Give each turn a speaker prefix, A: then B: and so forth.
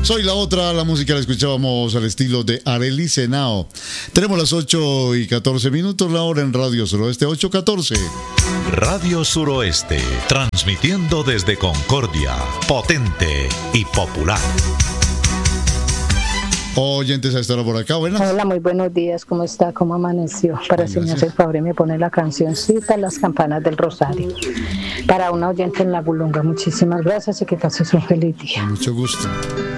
A: Soy la otra, la música la escuchábamos al estilo de Arely Senao. Tenemos las 8:14, la hora en Radio Suroeste, 8:14.
B: Radio Suroeste, transmitiendo desde Concordia, potente y popular.
A: Oyentes a esta hora por acá, buenas.
C: Hola, muy buenos días, ¿cómo está? ¿Cómo amaneció? Para si me hace el favor y me pone la cancioncita Las Campanas del Rosario. Para una oyente en La Bulunga, muchísimas gracias y que pases un feliz día.
A: Con mucho gusto.